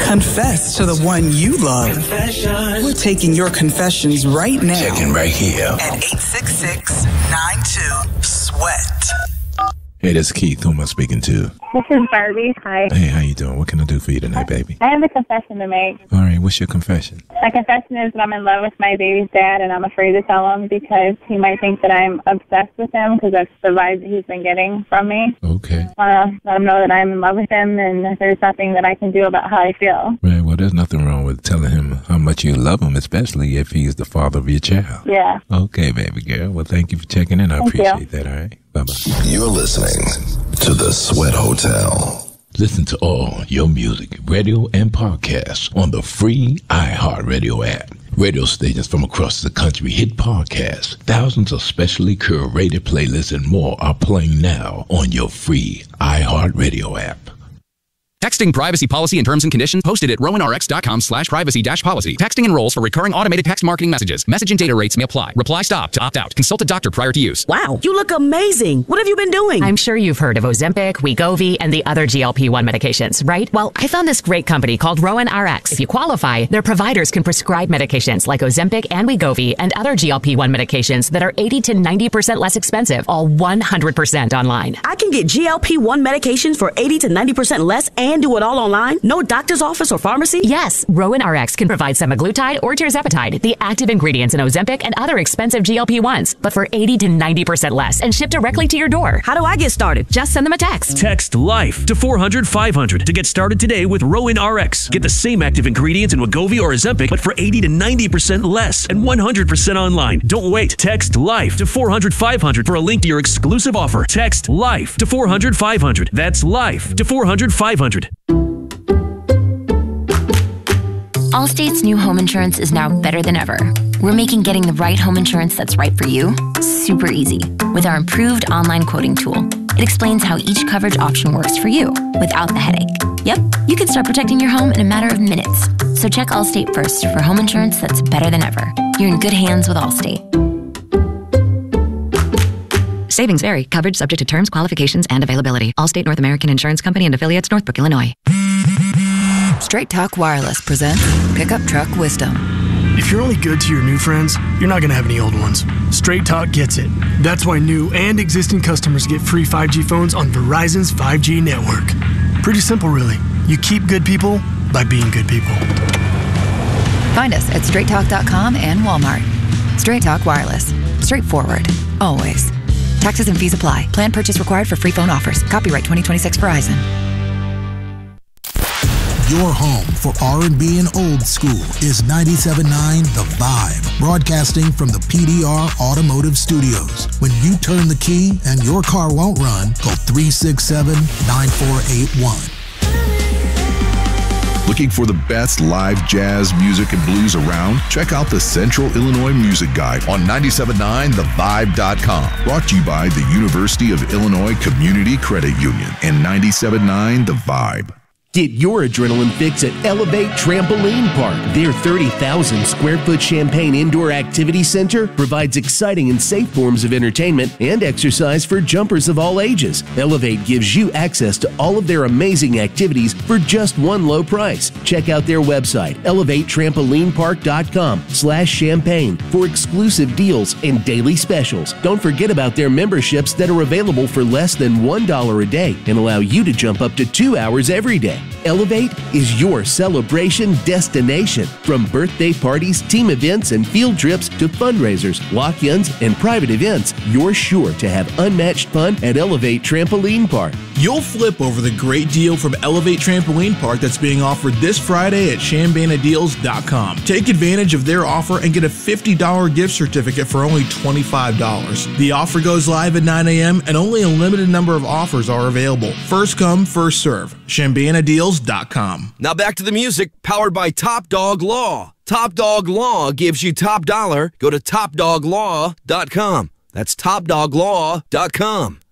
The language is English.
Confess to the one you love. Confessions. We're taking your confessions right now. Checking right here. At 866-92-SWEAT. Hey, this is Keith. Who am I speaking to? This is Barbie. Hi. Hey, how you doing? What can I do for you tonight, baby? I have a confession to make. All right, what's your confession? My confession is that I'm in love with my baby's dad, and I'm afraid to tell him because he might think that I'm obsessed with him because that's the vibe that he's been getting from me. Okay. I want to let him know that I'm in love with him and there's nothing that I can do about how I feel. Right, well, there's nothing wrong with telling him how much you love him, especially if he's the father of your child. Yeah. Okay, baby girl. Well, thank you for checking in. I appreciate that, all right? Bye-bye. You're listening to The Sweat Hotel. Listen to all your music, radio, and podcasts on the free iHeartRadio app. Radio stations from across the country hit podcasts. Thousands of specially curated playlists and more are playing now on your free iHeartRadio app. Texting privacy policy and terms and conditions posted at rowanrx.com/privacy-policy. Texting enrolls for recurring automated text marketing messages. Message and data rates may apply. Reply stop to opt out. Consult a doctor prior to use. Wow, you look amazing. What have you been doing? I'm sure you've heard of Ozempic, Wegovy, and the other GLP-1 medications, right? Well, I found this great company called Rowan RX. If you qualify, their providers can prescribe medications like Ozempic and Wegovy and other GLP-1 medications that are 80 to 90% less expensive, all 100% online. I can get GLP-1 medications for 80 to 90% less and do it all online? No doctor's office or pharmacy? Yes, Rowan RX can provide semaglutide or tirzepatide, the active ingredients in Ozempic and other expensive GLP-1s, but for 80 to 90% less and shipped directly to your door. How do I get started? Just send them a text. Text LIFE to 400-500 to get started today with Rowan RX. Get the same active ingredients in Wegovy or Ozempic, but for 80 to 90% less and 100% online. Don't wait. Text LIFE to 400-500 for a link to your exclusive offer. Text LIFE to 400-500. That's LIFE to 400-500. Allstate's new home insurance is now better than ever. We're making getting the right home insurance that's right for you super easy with our improved online quoting tool. It explains how each coverage option works for you without the headache. Yep, you can start protecting your home in a matter of minutes. So check Allstate first for home insurance that's better than ever. You're in good hands with Allstate. Savings vary. Coverage subject to terms, qualifications, and availability. Allstate North American Insurance Company and affiliates, Northbrook, Illinois. Straight Talk Wireless presents Pickup Truck Wisdom. If you're only good to your new friends, you're not going to have any old ones. Straight Talk gets it. That's why new and existing customers get free 5G phones on Verizon's 5G network. Pretty simple, really. You keep good people by being good people. Find us at straighttalk.com and Walmart. Straight Talk Wireless. Straightforward. Always. Taxes and fees apply. Plan purchase required for free phone offers. Copyright 2026 Verizon. Your home for R&B and old school is 97.9 The Vibe, broadcasting from the PDR Automotive Studios. When you turn the key and your car won't run, call 367-9481. Looking for the best live jazz, music, and blues around? Check out the Central Illinois Music Guide on 979thevibe.com. Brought to you by the University of Illinois Community Credit Union and 97.9 The Vibe. Get your adrenaline fix at Elevate Trampoline Park. Their 30,000 square foot Champaign Indoor Activity Center provides exciting and safe forms of entertainment and exercise for jumpers of all ages. Elevate gives you access to all of their amazing activities for just one low price. Check out their website, elevatetrampolinepark.com/champaign for exclusive deals and daily specials. Don't forget about their memberships that are available for less than $1 a day and allow you to jump up to 2 hours every day. Elevate is your celebration destination. From birthday parties, team events, and field trips to fundraisers, walk-ins, and private events, you're sure to have unmatched fun at Elevate Trampoline Park. You'll flip over the great deal from Elevate Trampoline Park that's being offered this Friday at ShambannaDeals.com. Take advantage of their offer and get a $50 gift certificate for only $25. The offer goes live at 9 a.m. and only a limited number of offers are available. First come, first serve. ShambannaDeals.com. Now back to the music, powered by Top Dog Law. Top Dog Law gives you top dollar. Go to TopDogLaw.com. That's TopDogLaw.com.